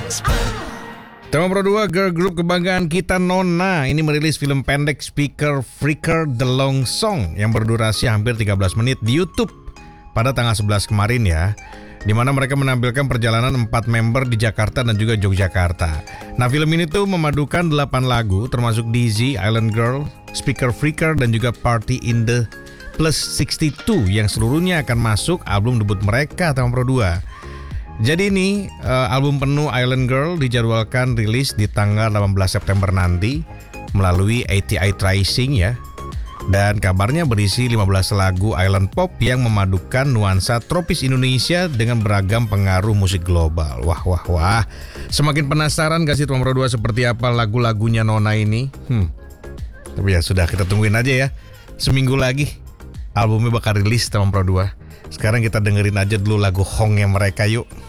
Tema Pro 2 girl group kebanggaan kita Nona ini merilis film pendek Speaker Freaker The Long Song yang berdurasi hampir 13 menit di YouTube pada tanggal 11 kemarin ya, di mana mereka menampilkan perjalanan 4 member di Jakarta dan juga Yogyakarta. Nah, film ini tuh memadukan 8 lagu termasuk Dizzy, Island Girl, Speaker Freaker dan juga Party in the Plus 62 yang seluruhnya akan masuk album debut mereka Tema Pro 2. Jadi ini album penuh Island Girl dijadwalkan rilis di tanggal 18 September nanti melalui ATI Tracing ya. Dan kabarnya berisi 15 lagu island pop yang memadukan nuansa tropis Indonesia dengan beragam pengaruh musik global. Wah. Semakin penasaran gak sih Tema Pro 2 seperti apa lagu-lagunya Nona ini? Tapi ya sudah, kita tungguin aja ya. Seminggu lagi albumnya bakal rilis Tema Pro 2. Sekarang kita dengerin aja dulu lagu Hongnya mereka yuk.